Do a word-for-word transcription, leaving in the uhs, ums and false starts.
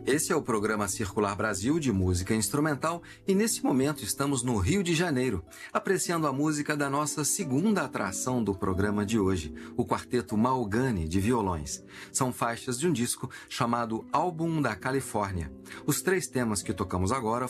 Esse é o programa Circular Brasil de música instrumental e nesse momento estamos no Rio de Janeiro, apreciando a música da nossa segunda atração do programa de hoje, o quarteto Malgani de violões. São faixas de um disco chamado Álbum da Califórnia. Os três temas que tocamos agora